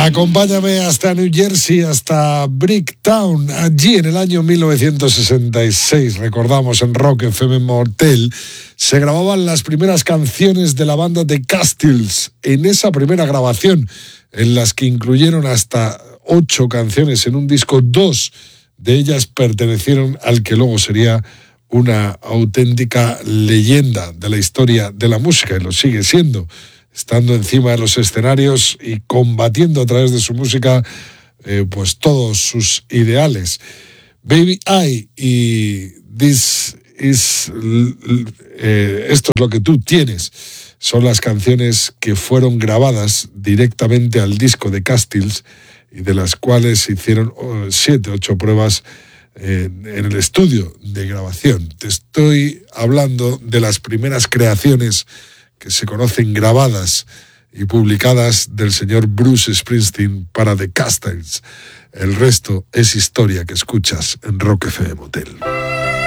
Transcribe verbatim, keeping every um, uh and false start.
Acompáñame hasta New Jersey, hasta Bricktown. Allí en el año mil novecientos sesenta y seis, recordamos, en Rock F M Motel, se grababan las primeras canciones de la banda The Castiles. En esa primera grabación, en las que incluyeron hasta ocho canciones en un disco, dos de ellas pertenecieron al que luego sería una auténtica leyenda de la historia de la música, y lo sigue siendo, estando encima de los escenarios y combatiendo a través de su música eh, pues todos sus ideales. Baby I y This is eh, Esto es lo que tú tienes son las canciones que fueron grabadas directamente al disco de Castiles, y de las cuales se hicieron oh, siete, ocho pruebas eh, en el estudio de grabación. Te estoy hablando de las primeras creaciones que se conocen grabadas y publicadas del señor Bruce Springsteen para The Castiles. El resto es historia que escuchas en Rock F M Motel.